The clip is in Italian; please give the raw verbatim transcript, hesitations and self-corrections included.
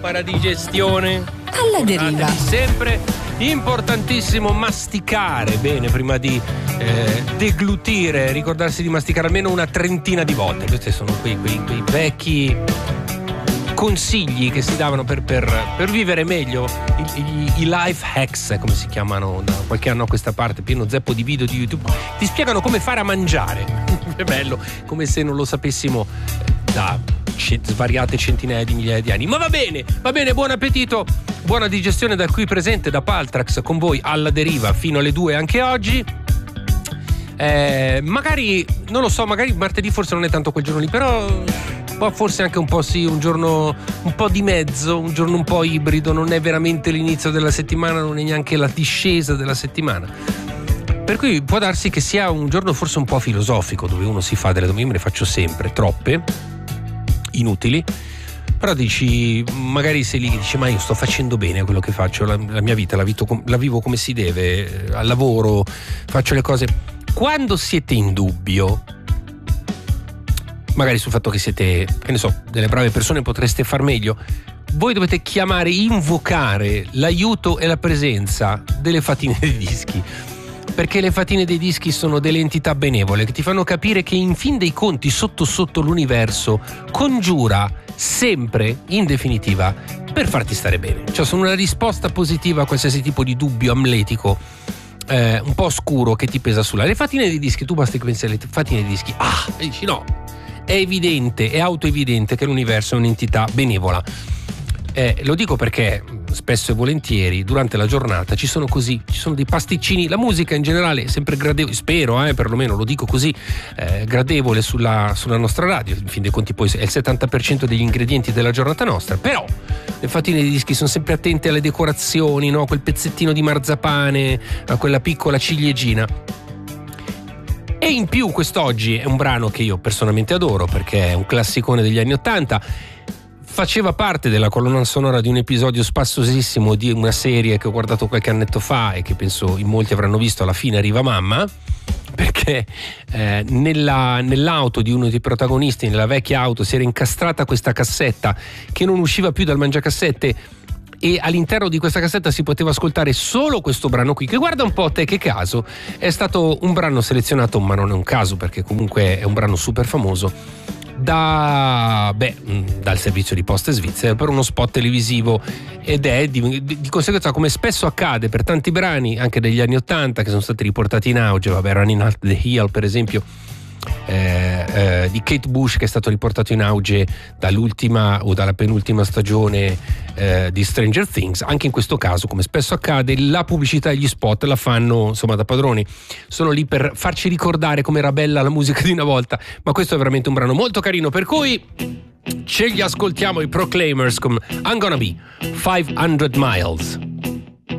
paradigestione. Alla deriva. Sempre importantissimo masticare bene prima di eh, deglutire, ricordarsi di masticare almeno una trentina di volte. Questi sono quei, quei, quei vecchi consigli che si davano per, per, per vivere meglio, i, i, i life hacks, come si chiamano da qualche anno a questa parte, pieno zeppo di video di YouTube, ti spiegano come fare a mangiare. È bello, come se non lo sapessimo da svariate centinaia di migliaia di anni. Ma va bene, va bene, buon appetito, buona digestione da qui presente, da Paltrax, con voi alla deriva fino alle due anche oggi. Eh, magari, non lo so, magari martedì forse non è tanto quel giorno lì, però forse anche un po' sì, un giorno un po' di mezzo, un giorno un po' ibrido, non è veramente l'inizio della settimana, non è neanche la discesa della settimana. Per cui può darsi che sia un giorno forse un po' filosofico, dove uno si fa delle domande, io me ne faccio sempre, troppe, inutili, però dici, magari sei lì che dici, ma io sto facendo bene quello che faccio, la, la mia vita la, vito, la vivo come si deve, al lavoro, faccio le cose. Quando siete in dubbio, magari sul fatto che siete, che ne so, delle brave persone, potreste far meglio, voi dovete chiamare, invocare l'aiuto e la presenza delle fatine dei dischi, perché le fatine dei dischi sono delle entità benevole che ti fanno capire che in fin dei conti sotto sotto l'universo congiura sempre, in definitiva, per farti stare bene. Cioè sono una risposta positiva a qualsiasi tipo di dubbio amletico eh, un po' oscuro che ti pesa sulla. Le fatine dei dischi, tu basta che pensi alle fatine dei dischi, ah, e dici no, è evidente, è autoevidente che l'universo è un'entità benevola. Eh, lo dico perché spesso e volentieri durante la giornata ci sono così, ci sono dei pasticcini, la musica in generale è sempre gradevole, spero, eh, perlomeno lo dico così, eh, gradevole sulla, sulla nostra radio, in fin dei conti poi è il settanta per cento degli ingredienti della giornata nostra, però le fatine dei dischi sono sempre attente alle decorazioni, no? Quel pezzettino di marzapane, a quella piccola ciliegina. E in più quest'oggi è un brano che io personalmente adoro perché è un classicone degli anni Ottanta, faceva parte della colonna sonora di un episodio spassosissimo di una serie che ho guardato qualche annetto fa e che penso in molti avranno visto, Alla fine arriva mamma, perché eh, nella, nell'auto di uno dei protagonisti, nella vecchia auto, si era incastrata questa cassetta che non usciva più dal mangiacassette e all'interno di questa cassetta si poteva ascoltare solo questo brano qui, che guarda un po' te che caso, è stato un brano selezionato, ma non è un caso perché comunque è un brano super famoso, da beh, dal servizio di poste svizzere per uno spot televisivo, ed è di, di conseguenza, come spesso accade per tanti brani anche degli anni Ottanta che sono stati riportati in auge, vabbè, Running Up the Hill per esempio, eh, eh, di Kate Bush, che è stato riportato in auge dall'ultima o dalla penultima stagione eh, di Stranger Things. Anche in questo caso, come spesso accade, la pubblicità e gli spot la fanno insomma da padroni, sono lì per farci ricordare com'era bella la musica di una volta, ma questo è veramente un brano molto carino, per cui ce li ascoltiamo i Proclaimers con I'm Gonna Be five hundred miles.